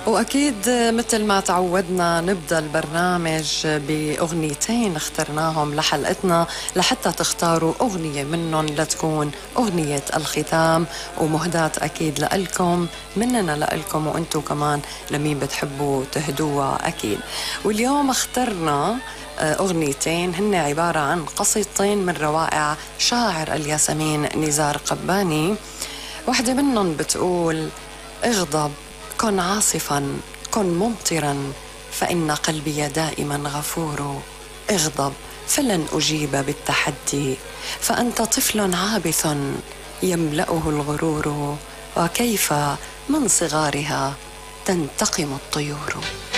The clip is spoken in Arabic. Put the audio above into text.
وأكيد مثل ما تعودنا نبدأ البرنامج بأغنيتين اخترناهم لحلقتنا لحتى تختاروا أغنية منهم لتكون أغنية الختام، ومهداة أكيد لألكم مننا لألكم، وأنتوا كمان لمين بتحبوا تهدوها أكيد. واليوم اخترنا أغنيتين هن عبارة عن قصيدتين من روائع شاعر الياسمين نزار قباني. واحدة منهم بتقول: اغضب، كن عاصفا، كن ممطرا، فإن قلبي دائما غفور. اغضب فلن أجيب بالتحدي، فأنت طفل عابث يملأه الغرور، وكيف من صغارها تنتقم الطيور.